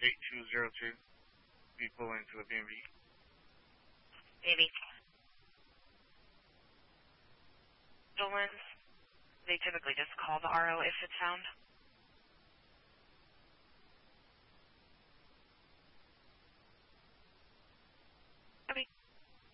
8202. Be pulling to the B&B. Maybe. Stolen. They typically just call the RO if it's found.